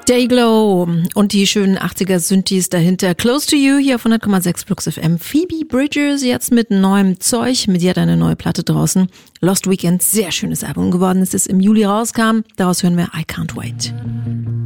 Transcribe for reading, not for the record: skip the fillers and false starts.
Dayglow und die schönen 80er Synthes dahinter. Close to You hier auf 100,6 Flux FM. Phoebe Bridgers jetzt mit neuem Zeug. Mit ihr hat eine neue Platte draußen. Lost Weekend, sehr schönes Album geworden, es ist im Juli rauskam. Daraus hören wir I Can't Wait.